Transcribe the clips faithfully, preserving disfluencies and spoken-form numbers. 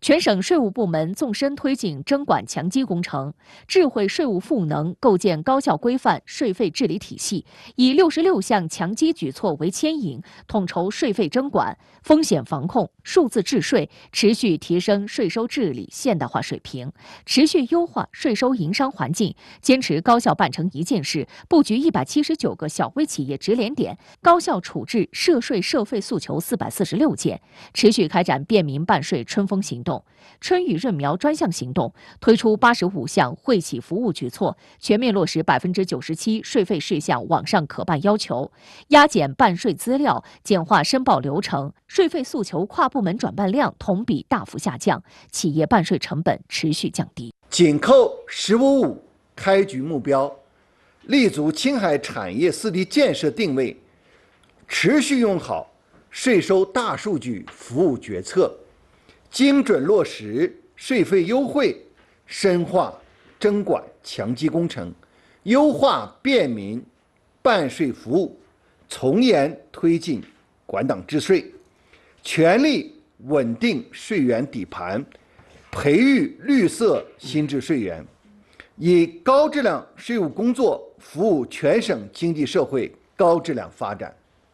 全省税务部门纵深推进征管强基工程，智慧税务赋能构建高效规范税费治理体系，以六十六项强基举措为牵引，统筹税费征管、风险防控、数字治税，持续提升税收治理现代化水平，持续优化税收营商环境，坚持高效办成一件事，布局一百七十九个小微企业直连点，高效处置涉税涉费诉求四百四十六件，持续开展便民办税春风行动。春雨润苗专项行动，推出八十五项惠企服务举措，全面落实百分之九十七税费事项网上可办要求，压减办税资料，简化申报流程，税费诉求跨部门转办量同比大幅下降，企业办税成本持续降低。 紧扣“十五五”开局目标，立足青海产业四地建设定位，持续用好税收大数据服务决策。精准落实税费优惠，深化征管强基工程，优化便民办税服务，从严推进管党治税，全力稳定税源底盘，培育绿色新质税源，以高质量税务工作服务全省经济社会高质量发展。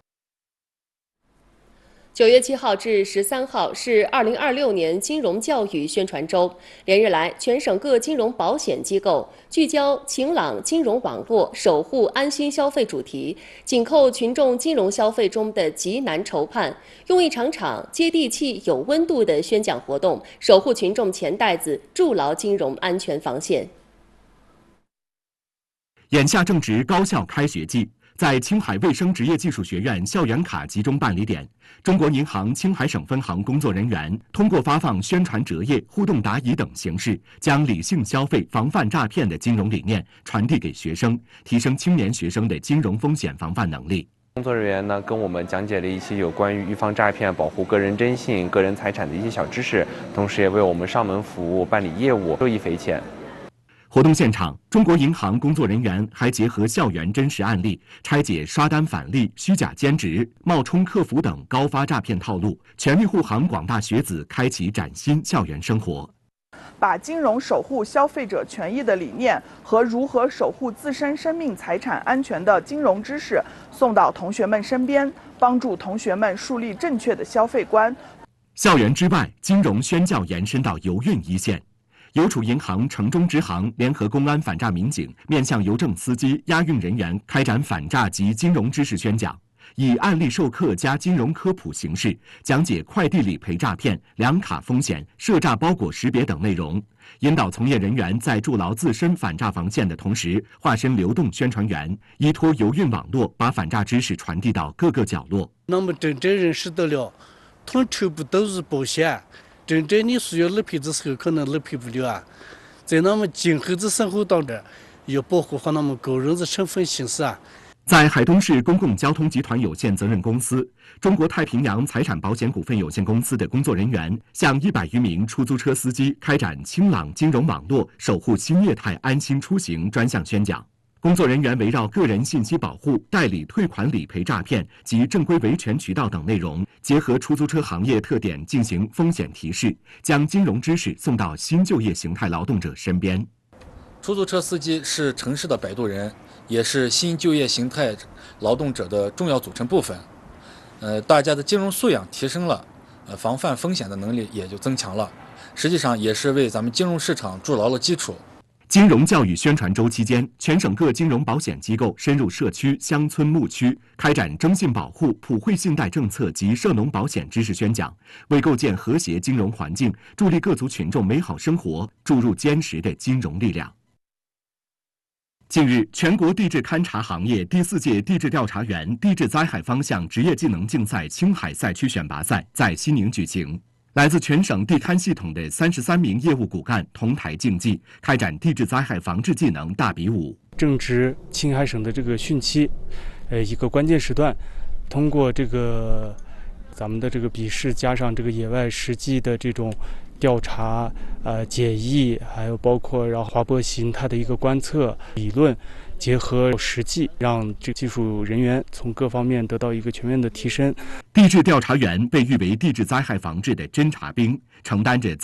九月七号至十三号是二零二六年金融教育宣传周。连日来，全省各金融保险机构聚焦晴朗金融网络，守护安心消费主题，紧扣群众金融消费中的急难愁盼，用一场场接地气、有温度的宣讲活动，守护群众钱袋子，筑牢金融安全防线。 眼下正值高校开学季。在青海卫生职业技术学院校园卡集中办理点，中国银行青海省分行工作人员通过发放宣传折页、互动答疑等形式，将理性消费、防范诈骗的金融理念传递给学生，提升青年学生的金融风险防范能力。 工作人员呢，跟我们讲解了一些有关于预防诈骗、保护个人征信、个人财产的一些小知识，同时也为我们上门服务、办理业务受益匪浅。 活动现场，中国银行工作人员还结合校园真实案例，拆解刷单返利、虚假兼职、冒充客服等高发诈骗套路，全力护航广大学子开启崭新校园生活。 把金融守护消费者权益的理念和如何守护自身生命财产安全的金融知识送到同学们身边，帮助同学们树立正确的消费观。 校园之外，金融宣教延伸到邮运一线。邮储银行城中支行联合公安反诈民警，面向邮政司机、押运人员开展反诈及金融知识宣讲，以案例授课加金融科普形式讲解快递理赔诈骗、两卡风险、涉诈包裹识别等内容，引导从业人员在筑牢自身反诈防线的同时，化身流动宣传员，依托邮运网络，把反诈知识传递到各个角落。 那么真正认识到了，统筹不都是保险。真正你需要理赔的时候，可能理赔不了啊。在那么今后的生活当中，要保护好那么个人的身份信息啊。 在海东市公共交通集团有限责任公司、中国太平洋财产保险股份有限公司的工作人员，向一百余名出租车司机开展清朗金融网络，守护新业态安心出行专项宣讲。工作人员围绕个人信息保护、代理退款理赔诈骗及正规维权渠道等内容，结合出租车行业特点进行风险提示，将金融知识送到新就业形态劳动者身边。 出租车司机是城市的摆渡人，也是新就业形态劳动者的重要组成部分。呃，大家的金融素养提升了，呃，防范风险的能力也就增强了。实际上也是为咱们金融市场筑牢了基础。 金融教育宣传周期间，全省各金融保险机构深入社区、乡村、牧区，开展征信保护、普惠信贷政策及涉农保险知识宣讲，为构建和谐金融环境、助力各族群众美好生活注入坚实的金融力量。近日，全国地质勘察行业第四届地质调查员地质灾害方向职业技能竞赛青海赛区选拔赛在西宁举行。来自全省地勘系统的三十三名业务骨干同台竞技，开展地质灾害防治技能大比武。 正值青海省的这个汛期，呃，一个关键时段，通过这个咱们的这个笔试加上这个野外实际的这种调查、呃解译，还有包括然后滑坡形态的一个观测理论。结合实际，让这技术人员从各方面得到一个全面的提升。 地质调查员被誉为地质灾害防治的侦察兵，承担着